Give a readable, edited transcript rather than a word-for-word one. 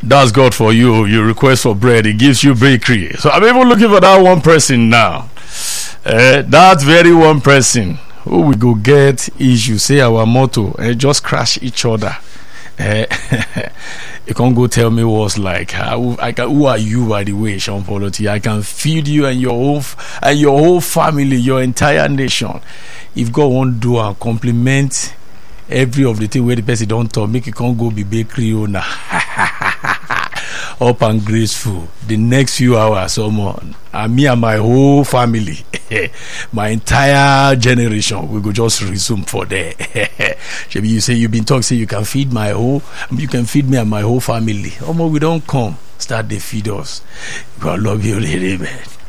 That's God for you. You request for bread, He gives you bakery. So I'm even looking for that one person now. That very one person who we go get issue, say our motto, just crash each other. You can't go tell me what's like. Who are you, by the way, Sean Polity? I can feed you and your whole family, your entire nation. If God won't do and compliment every of the thing where the person don't talk, make it can't go be bakery owner. Up and graceful. The next few hours, someone, and me and my whole family, my entire generation, we go just resume for there. You say you've been talking, say you can feed me and my whole family. We don't come, start they feed us. God love you, lady, man.